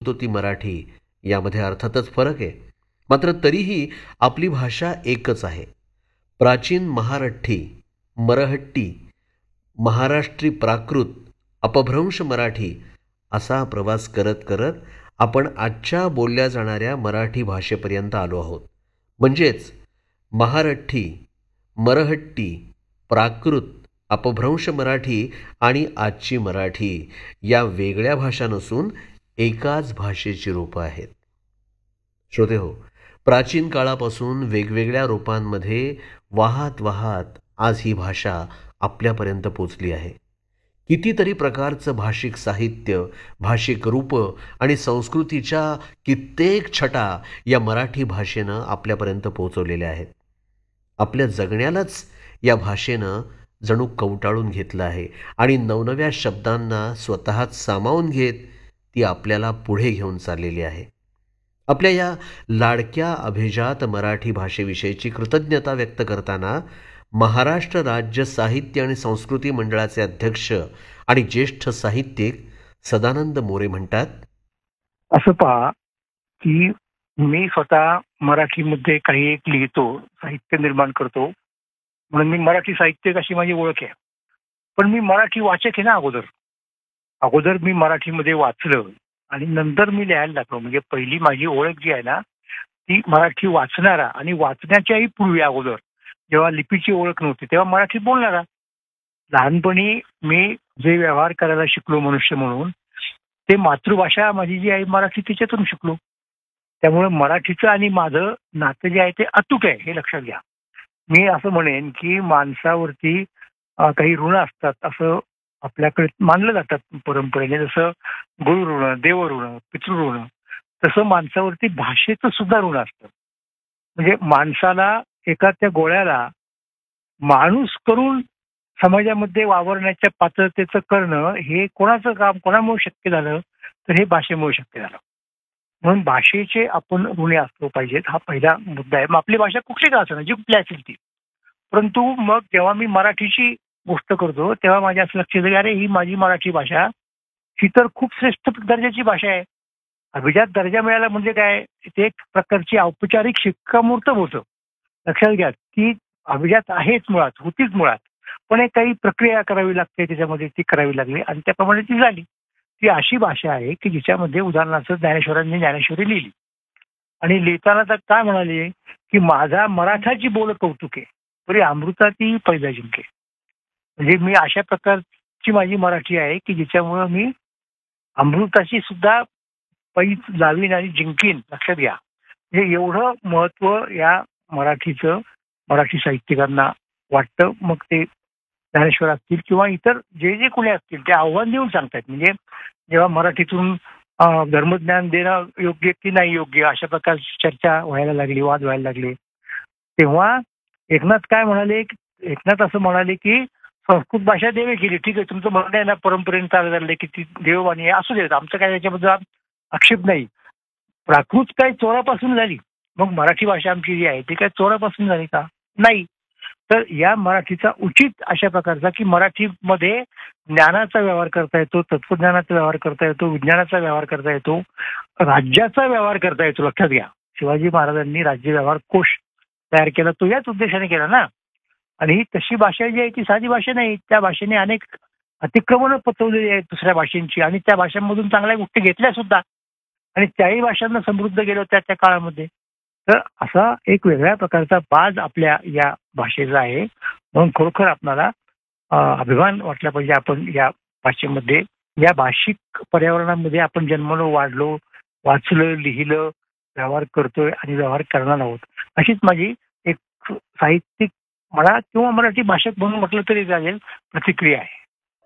बोलतो ती मराठी यामध्ये अर्थातच फरक आहे. मात्र तरीही आपली भाषा एकच आहे. प्राचीन महारठ्ठी, मरहट्टी, महाराष्ट्री प्राकृत, अपभ्रंश मराठी असा प्रवास करत करत आपण आजच्या बोलल्या जाणाऱ्या मराठी भाषेपर्यंत आलो आहोत. म्हणजेच महारठ्ठी, मरहट्टी, प्राकृत, अपभ्रंश मराठी आणि आजची मराठी या वेगळ्या भाषा नसून एकाच भाषेची रूपं आहेत. श्रोतेहो, प्राचीन काळापासून वेगवेगळ्या रूपांमध्ये वाहत वाहत आज ही भाषा आपल्यापर्यंत पोचली आहे. कितीतरी प्रकारचं भाषिक साहित्य, भाषिक रूपं आणि संस्कृतीच्या कित्येक छटा या मराठी भाषेनं आपल्यापर्यंत पोहोचवलेल्या आहेत. आपल्या जगण्यालाच या भाषेनं जणू कवटाळून घेतलं आहे आणि नवनव्या शब्दांना स्वतःच सामावून घेत ती आपल्याला पुढे घेऊन चाललेली आहे. आपल्या या लाडक्या अभिजात मराठी भाषेविषयीची कृतज्ञता व्यक्त करताना महाराष्ट्र राज्य साहित्य आणि संस्कृती मंडळाचे अध्यक्ष आणि ज्येष्ठ साहित्यिक सदानंद मोरे म्हणतात, असं पहा की मी स्वतः मराठीमध्ये काही एक लिहितो, साहित्य निर्माण करतो, म्हणून मी मराठी साहित्यिक अशी माझी ओळख आहे. पण मी मराठी वाचक आहे ना. अगोदर मी मराठीमध्ये वाचलं आणि नंतर मी लिहायला लागलो. म्हणजे पहिली माझी ओळख जी आहे ना ती मराठी वाचणारा आणि वाचण्याच्याही पूर्वी अगोदर जेव्हा लिपीची ओळख नव्हती तेव्हा मराठी बोलणारा. लहानपणी मी जे व्यवहार करायला शिकलो मनुष्य म्हणून ते मातृभाषा माझी जी आहे मराठी तिच्यातून शिकलो. त्यामुळे मराठीचं आणि माझं नातं जे आहे ते अतूट आहे हे लक्षात घ्या. मी असं म्हणेन की माणसावरती काही ऋण असतात असं आपल्याकडे मानलं जातात परंपरेने. जसं गुरु ऋण, देव ऋण, पितृ ऋण, तसं माणसावरती भाषेचं सुद्धा ऋण असतं. म्हणजे माणसाला एका त्या गोळ्याला माणूस करून समाजामध्ये वावरण्याच्या पात्रतेचं करणं हे कोणाचं काम कोणामुळे शक्य झालं तर हे भाषेमुळे शक्य झालं. म्हणून भाषेचे आपण ऋणी असलो पाहिजेत हा पहिला मुद्दा आहे. मग आपली भाषा कुठली का असं जी कुठली असेल ती. परंतु मग जेव्हा मी मराठीची गोष्ट करतो तेव्हा माझ्या असं लक्षात येतं, अरे ही माझी मराठी भाषा ही तर खूप श्रेष्ठ दर्जाची भाषा आहे. अभिजात दर्जा मिळाला म्हणजे काय, ते एक प्रकारची औपचारिक शिक्कामोर्तब होतं. लक्षात घ्या की अभिजात आहेच मुळात, होतीच मुळात, पण एक काही प्रक्रिया करावी लागते त्याच्यामध्ये, ती करावी लागली आणि त्याप्रमाणे ती झाली. ती अशी भाषा आहे की जिच्यामध्ये उदाहरणार्थ ज्ञानेश्वरांनी ज्ञानेश्वरी लिहिली आणि लिहिताना तर काय म्हणाले की माझा मराठाची बोल कौतुके तरी अमृताती पैदा जिंके. म्हणजे मी अशा प्रकारची माझी मराठी आहे की जिच्यामुळं मी अमृताची सुद्धा पैज लावीन आणि जिंकीन. लक्षात घ्या. म्हणजे एवढं महत्व या मराठीचं मराठी साहित्यिकांना वाटतं. मग ते ज्ञानेश्वर असतील किंवा इतर जे जे कोणी असतील ते आव्हान देऊन सांगतात. म्हणजे जेव्हा मराठीतून धर्मज्ञान देणं योग्य की नाही योग्य अशा प्रकारची चर्चा व्हायला लागली, वाद व्हायला लागले, तेव्हा एकनाथ काय म्हणाले, एकनाथ असं म्हणाले की संस्कृत भाषा देवे केली. ठीक आहे, तुमचं म्हणणं आहे ना परंपरेने चालत आलेलं की ती देववाणी आहे, असू देत, आमचं काय त्याच्याबद्दल आक्षेप नाही. प्राकृत काय चोरापासून झाली, मग मराठी भाषा आमची जी आहे ती काय चोरापासून झाली का? नाही. तर या मराठीचा उचित अशा प्रकारचा की मराठीमध्ये ज्ञानाचा व्यवहार करता येतो, तत्वज्ञानाचा व्यवहार करता येतो, विज्ञानाचा व्यवहार करता येतो, राज्याचा व्यवहार करता येतो. लक्षात घ्या, शिवाजी महाराजांनी राज्य व्यवहार कोश तयार केला तो याच उद्देशाने केला ना. आणि ही तशी भाषा जी आहे ती साधी भाषा नाही. त्या भाषेने अनेक अतिक्रमणं पचवलेली आहेत दुसऱ्या भाषांची आणि त्या भाषांमधून चांगल्या गोष्टी घेतल्या सुद्धा आणि त्याही भाषांना समृद्ध केलं त्या काळामध्ये. तर असा एक वेगळ्या प्रकारचा बाज आपल्या या भाषेचा आहे. म्हणून खरोखर आपल्याला अभिमान वाटला पाहिजे. आपण या भाषेमध्ये या भाषिक पर्यावरणामध्ये आपण जन्मलो, वाढलो, वाचलं, लिहिलं, व्यवहार करतोय आणि व्यवहार करणार आहोत. अशीच माझी एक साहित्यिक म्हणा किंवा मराठी भाषक म्हणून म्हटलं तरी चालेल प्रतिक्रिया आहे.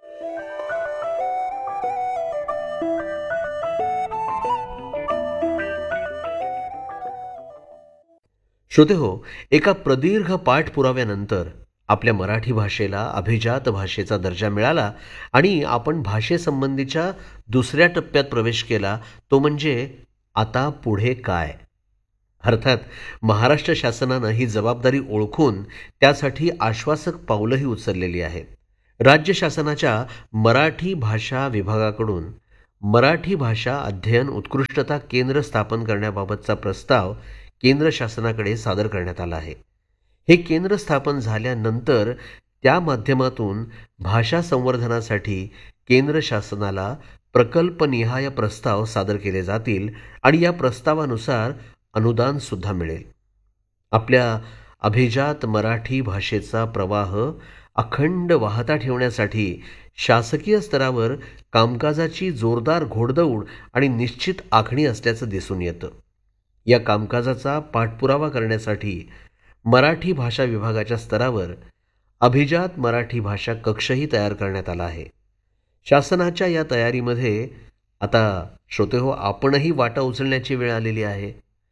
श्रोतेहो, एका प्रदीर्घ पाठपुराव्यानंतर आपल्या मराठी भाषेला अभिजात भाषेचा दर्जा मिळाला आणि आपण भाषेसंबंधीच्या दुसऱ्या टप्प्यात प्रवेश केला, तो म्हणजे आता पुढे काय. अर्थात महाराष्ट्र शासनानं ही जबाबदारी ओळखून त्यासाठी आश्वासक पावलंही उचललेली आहेत. राज्य शासनाच्या मराठी भाषा विभागाकडून मराठी भाषा अध्ययन उत्कृष्टता केंद्र स्थापन करण्याबाबतचा प्रस्ताव केंद्र शासनाकडे सादर करण्यात आला आहे. हे केंद्र स्थापन झाल्यानंतर त्या माध्यमातून भाषा संवर्धनासाठी केंद्र शासनाला प्रकल्पनिहाय प्रस्ताव सादर केले जातील आणि या प्रस्तावानुसार अनुदान सुद्धा मिळेल. आपल्या अभिजात मराठी भाषेचा प्रवाह अखंड वाहता ठेवण्यासाठी शासकीय स्तरावर कामकाजाची जोरदार घोडदौड आणि निश्चित आखणी असल्याचं दिसून येतं. या कामकाजाचा पाठपुरावा करण्यासाठी मराठी भाषा विभागाच्या स्तरावर अभिजात मराठी भाषा कक्षही तयार करण्यात आला आहे. शासनाच्या या तयारीमध्ये आता श्रोतेहो आपणही वाटा उचलण्याची वेळ आलेली आहे.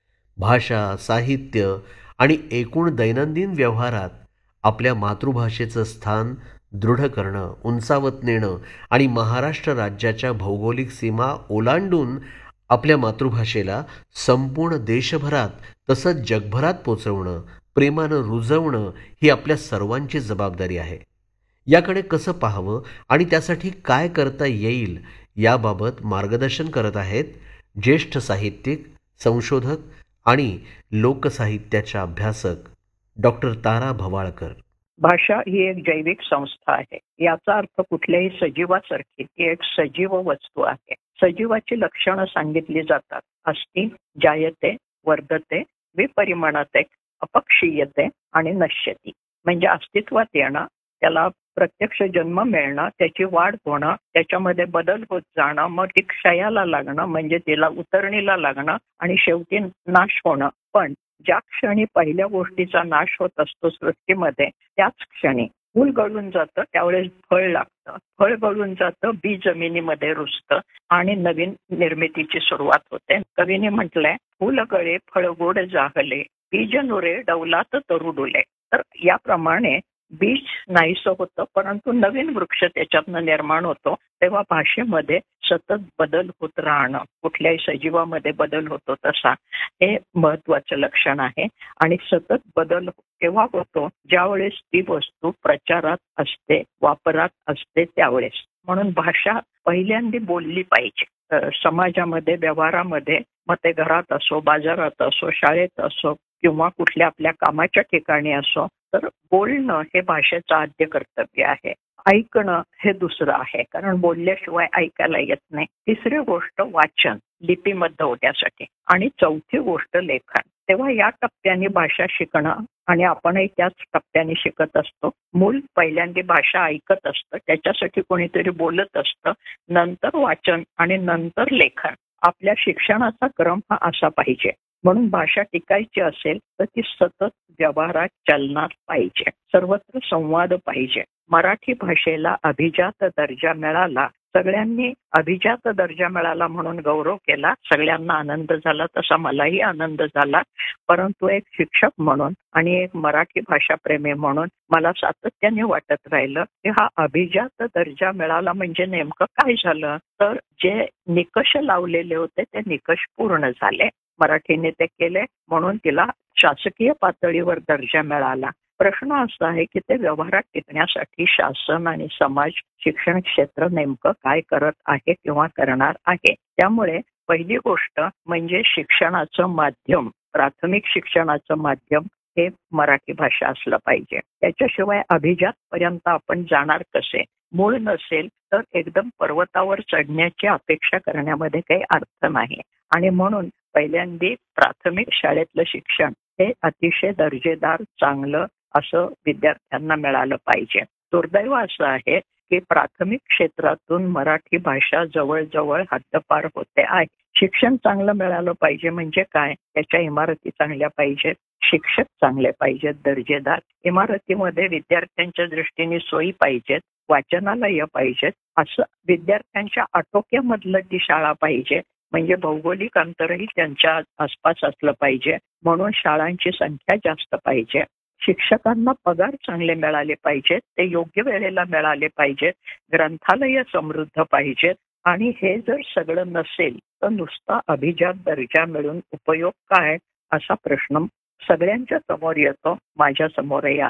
भाषा, साहित्य आणि एकूण दैनंदिन व्यवहारात आपल्या मातृभाषेचं स्थान दृढ करणं, उंचावत नेणं आणि महाराष्ट्र राज्याच्या भौगोलिक सीमा ओलांडून आपल्या मातृभाषेला संपूर्ण देशभरात तसंच जगभरात पोचवणं, प्रेमानं रुजवणं ही आपल्या सर्वांची जबाबदारी आहे. याकडे कसं पाहावं आणि त्यासाठी काय करता येईल याबाबत मार्गदर्शन करत आहेत ज्येष्ठ साहित्यिक, संशोधक आणि लोकसाहित्याच्या अभ्यासक डॉक्टर तारा भवाळकर. भाषा ही एक जैविक संस्था आहे. याचा अर्थ कुठल्याही सजीवासारखी ती एक सजीव वस्तू आहे. सजीवाची लक्षणं सांगितली जातात. अस्ति, जायते, वर्धते, विपरिमाणते, अपक्षीयते आणि नश्यती. म्हणजे अस्तित्वात येणं, त्याला प्रत्यक्ष जन्म मिळणं, त्याची वाढ होणं, त्याच्यामध्ये बदल होत जाणं, मग ती क्षयाला लागणं म्हणजे तिला उतरणीला लागणं आणि शेवटी नाश होणं. पण ज्या क्षणी पहिल्या गोष्टीचा नाश होत असतो सृष्टीमध्ये, त्याच क्षणी फूल गळून जातं, त्यावेळेस फळ लागतं. फळ गळून जातं, बी जमिनीमध्ये रुजतं आणि नवीन निर्मितीची सुरुवात होते. कवीने म्हटलंय, फूल गळे फळ गोड जाहले, बीज नुरे डौलात तरू डुले. तर याप्रमाणे बीज नाहीसं होतं, परंतु नवीन वृक्ष त्याच्यातनं निर्माण होतो. तेव्हा भाषेमध्ये सतत बदल होत राहणं, कुठल्याही सजीवामध्ये बदल होतो तसा हे महत्वाचं लक्षण आहे. आणि सतत बदल केव्हा होतो? ज्यावेळेस ती वस्तू प्रचारात असते, वापरात असते त्यावेळेस. म्हणून भाषा पहिल्यांदा बोलली पाहिजे. समाजामध्ये, व्यवहारामध्ये, मग ते घरात असो, बाजारात असो, शाळेत असो किंवा कुठल्या आपल्या कामाच्या ठिकाणी असो, तर बोलणं हे भाषेचं आद्य कर्तव्य आहे. ऐकणं हे दुसरं आहे, कारण बोलल्याशिवाय ऐकायला येत नाही. तिसरी गोष्ट वाचन, लिपीबद्ध होण्यासाठी. आणि चौथी गोष्ट लेखन. तेव्हा या टप्प्याने भाषा शिकणं आणि आपणही त्याच टप्प्याने शिकत असतो. मूल पहिल्यांदा भाषा ऐकत असतं, त्याच्यासाठी कोणीतरी बोलत असतं, नंतर वाचन आणि नंतर लेखन. आपल्या शिक्षणाचा क्रम हा असा पाहिजे. म्हणून भाषा टिकायची असेल तर ती सतत व्यवहारात चलनात पाहिजे. सर्वत्र संवाद पाहिजे. मराठी भाषेला अभिजात दर्जा मिळाला, सगळ्यांनी अभिजात दर्जा मिळाला म्हणून गौरव केला. सगळ्यांना आनंद झाला, तसा मलाही आनंद झाला. परंतु एक शिक्षक म्हणून आणि एक मराठी भाषा प्रेमी म्हणून मला सातत्याने वाटत राहिलं की हा अभिजात दर्जा मिळाला म्हणजे नेमकं काय झालं. तर जे निकष लावलेले होते ते निकष पूर्ण झाले. मराठीने ते केले म्हणून तिला शासकीय पातळीवर दर्जा मिळाला. प्रश्न असा आहे की ते व्यवहारात टिकण्यासाठी शासन आणि समाज, शिक्षण क्षेत्र नेमकं काय करत आहे किंवा करणार आहे. त्यामुळे पहिली गोष्ट म्हणजे शिक्षणाचं माध्यम, प्राथमिक शिक्षणाचं माध्यम हे मराठी भाषा असलं पाहिजे. त्याच्याशिवाय अभिजात पर्यंत आपण जाणार कसे? मूळ नसेल तर एकदम पर्वतावर चढण्याची अपेक्षा करण्यामध्ये काही अर्थ नाही. आणि म्हणून पहिल्यांदा प्राथमिक शाळेतलं शिक्षण हे अतिशय दर्जेदार, चांगलं असं विद्यार्थ्यांना मिळालं पाहिजे. दुर्दैव असं आहे की प्राथमिक क्षेत्रातून मराठी भाषा जवळजवळ हद्दपार होते आहे. शिक्षण चांगलं मिळालं पाहिजे म्हणजे काय? त्याच्या इमारती चांगल्या पाहिजेत, शिक्षक चांगले पाहिजेत, दर्जेदार. इमारतीमध्ये विद्यार्थ्यांच्या दृष्टीने सोयी पाहिजेत, वाचनालय पाहिजेत. असं विद्यार्थ्यांच्या आटोक्यामधलं ती शाळा पाहिजे. म्हणजे भौगोलिक अंतरही त्यांच्या आसपास असलं पाहिजे. म्हणून शाळांची संख्या जास्त पाहिजे. शिक्षकांना पगार चांगले मिळाले पाहिजेत, ते योग्य वेळेला मिळाले पाहिजेत, ग्रंथालय समृद्ध पाहिजेत. आणि हे जर सगळं नसेल तर नुसता अभिजात दर्जा मिळून उपयोग काय, असा प्रश्न सगळ्यांच्या समोर येतो, माझ्या समोरही आला.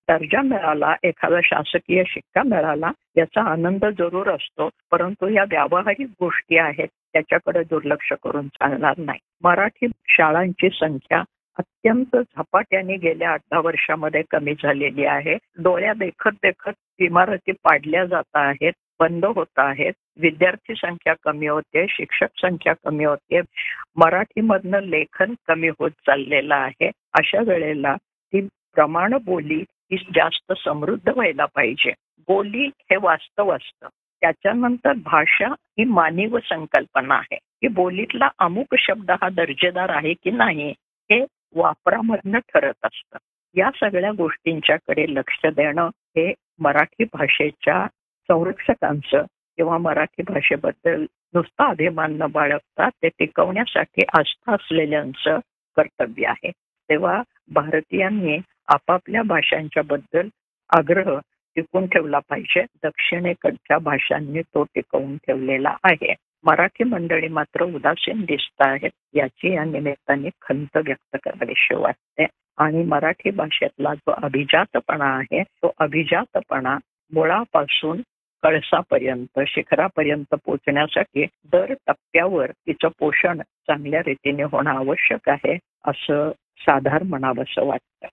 दर्जा मिळाला, एखादा शासकीय शिक्का मिळाला, याचा आनंद जरूर असतो, परंतु या व्यावहारिक गोष्टी आहेत त्याच्याकडे दुर्लक्ष करून चालणार नाही. मराठी शाळांची संख्या अत्यंत झपाट्याने गेल्या 18 वर्षामध्ये कमी झालेली आहे. डोळ्या देखत देखत इमारती पाडल्या जात आहेत, बंद होत आहेत. विद्यार्थी संख्या कमी होते, शिक्षक संख्या कमी होते, मराठीमधनं लेखन कमी होत चाललेलं आहे. अशा वेळेला ती प्रमाण बोली ही जास्त समृद्ध व्हायला पाहिजे. बोली हे वास्तव असतं. त्याच्यानंतर भाषा ही मानवी संकल्पना आहे की बोलीतला अमुक शब्द हा दर्जेदार आहे की नाही हे वापरामधनं ठरत असतं. या सगळ्या गोष्टींच्याकडे लक्ष देणं हे मराठी भाषेच्या संरक्षकांचं किंवा मराठी भाषेबद्दल नुसता अभिमान न बाळगता ते टिकवण्यासाठी आस्था असलेल्यांचं कर्तव्य आहे. तेव्हा भारतीयांनी आपापल्या भाषांच्या बद्दल आग्रह टिकवून ठेवला पाहिजे. दक्षिणेकडच्या भाषांनी तो टिकवून ठेवलेला आहे. मराठी मंडळी मात्र उदासीन दिसत आहेत, याची या निमित्ताने खंत व्यक्त करावीशी वाटते. आणि मराठी भाषेतला जो अभिजातपणा आहे तो अभिजातपणा मुळापासून कळसापर्यंत शिखरापर्यंत पोहोचण्यासाठी दर टप्प्यावर तिचं पोषण चांगल्या रीतीने होणं आवश्यक आहे, असं साधारण म्हणावंसं वाटतं.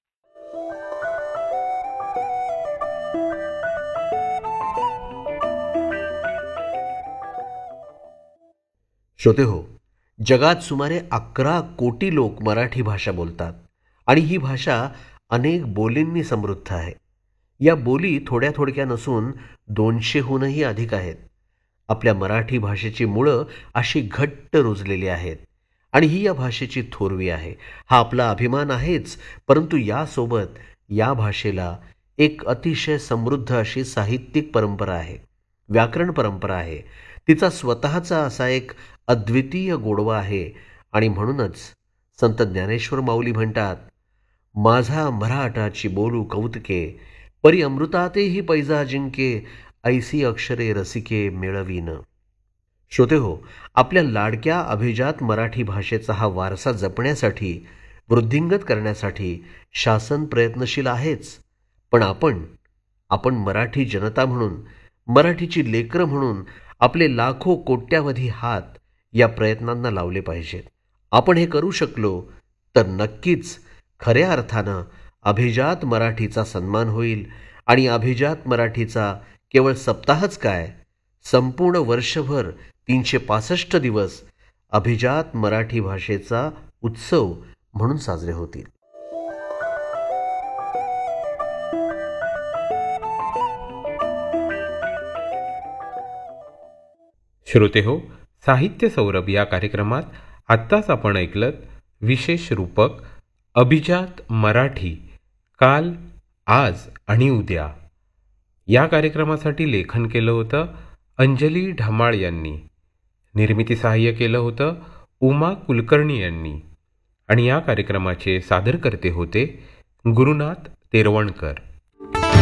श्रोतेहो, जगात सुमारे 11 कोटी लोक मराठी भाषा बोलतात आणि ही भाषा अनेक बोलींनी समृद्ध आहे. या बोली थोड्या थोडक्या नसून 200हूनही अधिक आहेत. आपल्या मराठी भाषेची मुळं अशी घट्ट रुजलेली आहेत आणि ही या भाषेची थोरवी आहे. हा आपला अभिमान आहेच, परंतु यासोबत या भाषेला एक अतिशय समृद्ध अशी साहित्यिक परंपरा आहे, व्याकरण परंपरा आहे. तिचा स्वतःचा असा एक अद्वितीय गोडवा आहे आणि म्हणूनच संत ज्ञानेश्वर माऊली म्हणतात, माझा मराठाची बोलू कौतुके, परी अमृतातेही पैजा जिंके, ऐसी अक्षरे रसिके मिळवीन. श्रोतेहो, आपल्या लाडक्या अभिजात मराठी भाषेचा हा वारसा जपण्यासाठी, वृद्धिंगत करण्यासाठी शासन प्रयत्नशील आहेच. पण आपण मराठी जनता म्हणून, मराठीची लेकरं म्हणून आपले लाखो कोट्यावधी हात या प्रयत्नांना लावले पाहिजेत. आपण हे करू शकलो तर नक्कीच खऱ्या अर्थानं अभिजात मराठीचा सन्मान होईल आणि अभिजात मराठीचा केवळ सप्ताहच काय, संपूर्ण वर्षभर 365 दिवस अभिजात मराठी भाषेचा उत्सव म्हणून साजरे होतील. श्रोतेहो, साहित्य सौरभ या कार्यक्रमात आत्ताच आपण ऐकलत विशेष रूपक अभिजात मराठी काल, आज आणि उद्या. या कार्यक्रमासाठी लेखन केलं होतं अंजली ढमाळ यांनी, निर्मिती सहाय्य केलं होतं उमा कुलकर्णी यांनी आणि या कार्यक्रमाचे सादरकर्ते होते गुरुनाथ तेरवणकर.